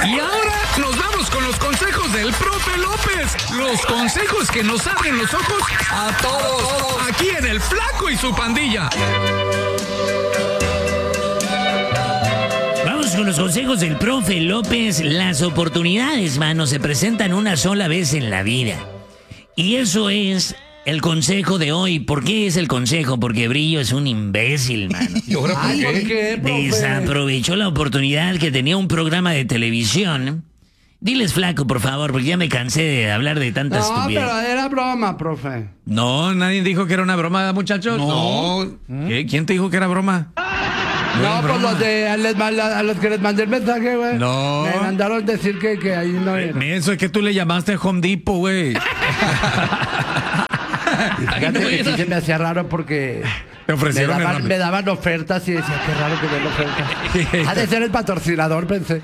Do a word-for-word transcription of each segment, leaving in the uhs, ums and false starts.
Y ahora nos vamos con los consejos del profe López. Los consejos que nos abren los ojos a todos. Aquí en El Flaco y su pandilla. Vamos con los consejos del profe López. Las oportunidades, mano, se presentan una sola vez en la vida. Y eso es el consejo de hoy. ¿Por qué es el consejo? Porque Brillo es un imbécil, mano. ¿Y ahora por Ay, qué? ¿por qué, profe? Desaprovechó la oportunidad que tenía un programa de televisión. Diles, Flaco, por favor, porque ya me cansé de hablar de tanta No, estupidez. pero era broma, profe. No, nadie dijo que era una broma, muchachos. No. ¿Qué? ¿Quién te dijo que era broma? No, pues los de a, les, a los que les mandé el mensaje, güey. No. Me mandaron decir que, que ahí no era. Eso es que tú le llamaste Home Depot, güey. Fíjate que sí se me hacía raro porque Te ofrecieron me, daban, el- me daban ofertas y decía, qué raro que den ofertas. Ha de ser el patrocinador, pensé.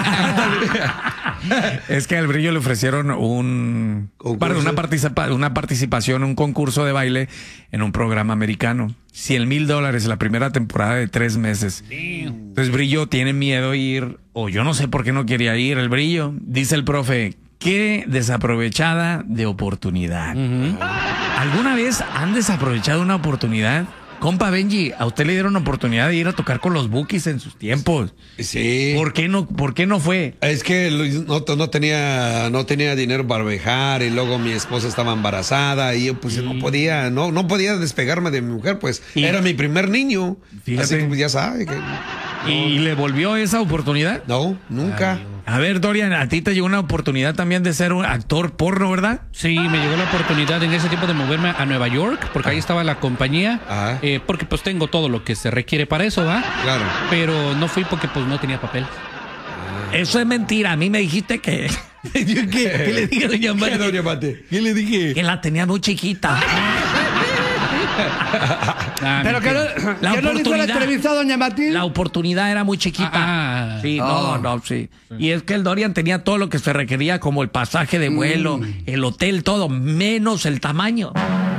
Es que al Brillo le ofrecieron un ¿Concurso? para una, participa- una participación, un concurso de baile en un programa americano. cien mil dólares la primera temporada de tres meses. Entonces Brillo tiene miedo de ir, o yo no sé por qué no quería ir el Brillo. Dice el profe, qué desaprovechada de oportunidad. ¿Alguna vez han desaprovechado una oportunidad? Compa Benji, a usted le dieron oportunidad de ir a tocar con los Bukis en sus tiempos. Sí. ¿Por qué no, por qué no fue? Es que Luis, no, no tenía no tenía dinero para viajar y luego mi esposa estaba embarazada y yo pues no podía no no podía despegarme de mi mujer, pues Y- era mi primer niño. Fíjate. Así que pues, ya sabe que ¿Y le volvió esa oportunidad? no, nunca. A ver, Dorian, a ti te llegó una oportunidad también de ser un actor porno, ¿verdad? Sí, me llegó la oportunidad en ese tiempo de moverme a Nueva York, porque ahí estaba la compañía, Ajá. eh, porque pues tengo todo lo que se requiere para eso, ¿va? Claro. Pero no fui porque pues no tenía papel. Eso es mentira. A mí me dijiste que... ¿Qué, ¿Qué le dije a doña Mate? ¿Qué, doña Mate? ¿Qué le dije? Que la tenía muy chiquita. Ah, Pero que no, mentira. La ¿qué no le hizo la oportunidad. entrevista a doña Matilde? La oportunidad era muy chiquita. Ah. Sí, no, Oh. no, sí. Y es que el Dorian tenía todo lo que se requería, como el pasaje de vuelo, el hotel, todo, menos el tamaño.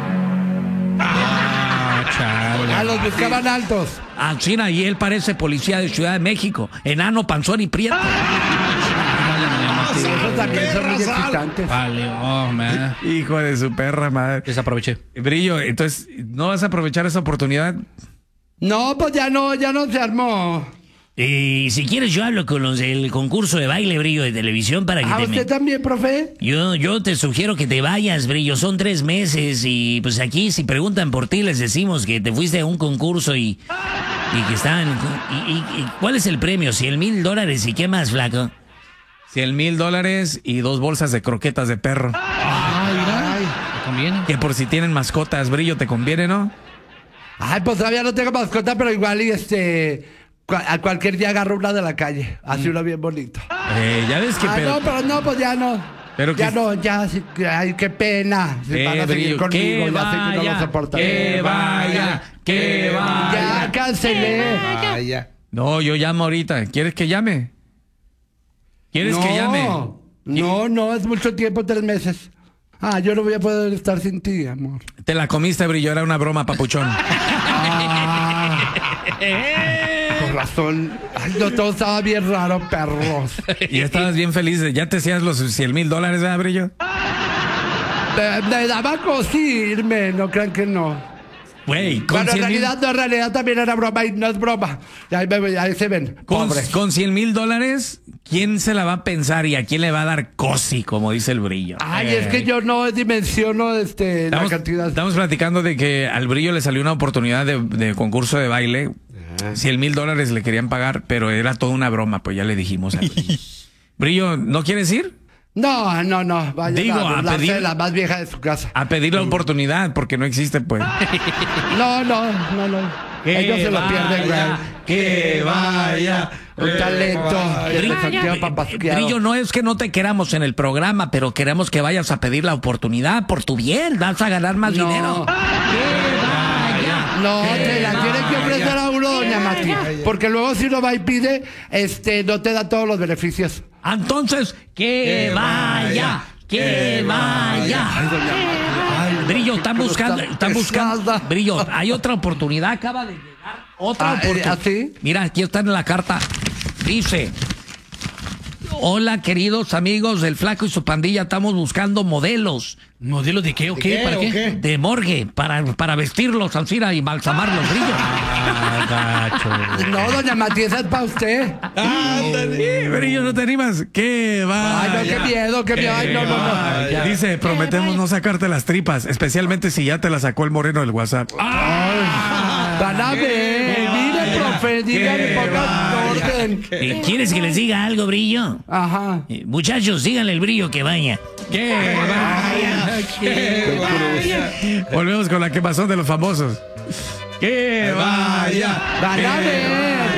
Ah, chale. A los buscaban altos. Ancina, y él parece policía de Ciudad de México, enano, panzón y prieto. Sí, esos también son muy excitantes. Vale, oh, man. Hijo de su perra madre. Desaproveché. Brillo, entonces, ¿no vas a aprovechar esa oportunidad? No, pues ya no, ya no se armó. Y si quieres yo hablo con los del concurso de baile, Brillo, de televisión para que ¿A te... usted me- también, profe? Yo, yo te sugiero que te vayas, Brillo. Son tres meses y pues aquí si preguntan por ti les decimos que te fuiste a un concurso y, y que estaban... Y, y- y ¿cuál es el premio? ¿Cien mil dólares? ¿Y qué más, Flaco? Cien mil dólares y dos bolsas de croquetas de perro. Ah, mira. ¿Te conviene? Que por si tienen mascotas, Brillo, ¿te conviene, no? Ay, pues todavía no tengo mascota, pero igual y este... cua- A cualquier día agarro una de la calle. Así uno bien bonito. Eh, ya ves que... Ah, pero- no, pero no, pues ya no. Pero ya que- no, ya, sí, que- ay, qué pena. Si Eh, van a seguir Brillo, conmigo, que ya sé que no vaya, lo soportan. que vaya, que vaya. Ya, cancelé. Vaya. No, yo llamo ahorita. ¿Quieres que llame? ¿Quieres que llame? No, no, es mucho tiempo, tres meses. Ah, yo no voy a poder estar sin ti, amor. Te la comiste, Brillo, era una broma, papuchón. Ah, con razón. Ay, no, todo estaba bien raro, perros. Y estabas bien feliz. de- Ya te hacías los cien mil dólares, ¿verdad, Brillo? Me, me daba cosa irme, no crean que no. Güey, con Bueno, en cien mil realidad, no, en realidad también era broma y no es broma. Ahí, me- ahí se ven, con, pobres. con cien mil dólares, ¿quién se la va a pensar y a quién le va a dar cosi, como dice el Brillo? Ay, es que yo no dimensiono este, Estamos, la cantidad. estamos platicando de que al Brillo le salió una oportunidad de, de concurso de baile. cien mil dólares le querían pagar, pero era toda una broma, pues ya le dijimos. al Brillo. Brillo, ¿no quieres ir? No, no, no. Vaya Digo, a a burlarse pedir- de la más vieja de su casa. A pedir la oportunidad, porque no existe, pues. No, no, no, no. Ellos se lo pierden, güey. Que vaya. Un talento. Brillo, de Santiago Papasquiaro. Brillo, no es que no te queramos en el programa, pero queremos que vayas a pedir la oportunidad por tu bien. Vas a ganar más No. dinero. No, te la tienes que ofrecer a uno, doña Mati. Porque luego si uno va y pide, este, no te da todos los beneficios. Entonces, que vaya, que vaya. Brillo, están pero buscando, está están buscando. pesada. Brillo, hay otra oportunidad, acaba de llegar otra Ah, eh, oportunidad. ¿así? Mira, aquí está en la carta. Dice, Hola, queridos amigos del Flaco y su pandilla, estamos buscando modelos. ¿Modelos de qué o qué? qué, ¿Para o qué? qué? De morgue, para, para vestirlos, Alcira, y balsamar los brillos. Ah, gacho. No, doña Matías, es para usted. Sí, Brillo, no te animas. ¿Qué va? Ay, no, qué miedo, qué miedo. Ay, no, no, no. Ya. Dice, prometemos no sacarte las tripas, especialmente si ya te la sacó el moreno del WhatsApp. Van a ver, mire, profe, dígale, pongan orden. Eh, ¿Quieres que les diga algo, Brillo? Ajá. Eh, muchachos, díganle al Brillo que vaya. ¿Qué? Volvemos con la quemazón de los famosos. ¡Que vaya! Van a ver.